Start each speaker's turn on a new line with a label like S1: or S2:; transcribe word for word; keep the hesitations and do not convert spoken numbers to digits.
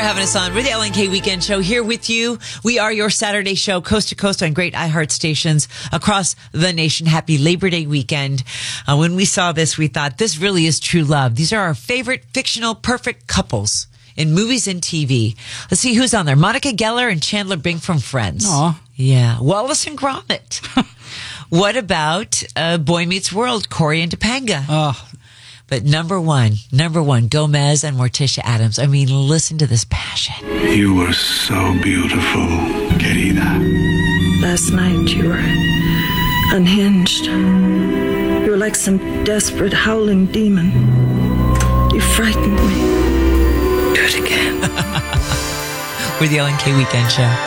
S1: having us on. We're the L N K Weekend Show here with you. We are your Saturday show, coast to coast on great iHeart stations across the nation. Happy Labor Day weekend. Uh, when we saw this, we thought this really is true love. These are our favorite fictional perfect couples in movies and T V. Let's see who's on there. Monica Geller and Chandler Bing from Friends.
S2: Aw.
S1: Yeah. Wallace and Gromit. What about uh, Boy Meets World, Corey and Topanga?
S2: Oh,
S1: But number one, number one, Gomez and Morticia Adams. I mean, listen to this passion.
S3: You were so beautiful, querida.
S4: Last night you were unhinged. You were like some desperate howling demon. You frightened me. Do it again.
S1: We're the L N K Weekend Show.